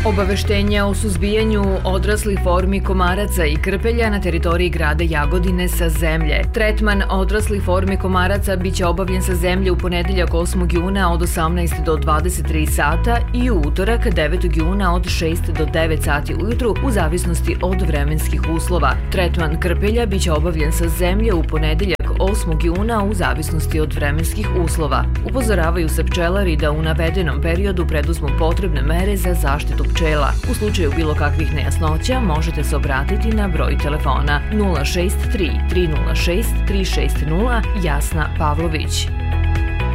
Obaveštenje o suzbijanju odraslih formi komaraca i krpelja na teritoriji grada Jagodine sa zemlje. Tretman odraslih formi komaraca biće obavljen sa zemlje u ponedeljak 8. juna od 18 do 23 sata i u utorak 9. juna od 6 do 9 sati ujutru u zavisnosti od vremenskih uslova. Tretman krpelja biće obavljen sa zemlje u ponedeljak 8. juna u zavisnosti od vremenskih uslova. Upozoravaju se pčelari da u navedenom periodu preduzmu potrebne mere za zaštitu pčela. U slučaju bilo kakvih nejasnoća možete se obratiti na broj telefona 063 306 360 Jasna Pavlović.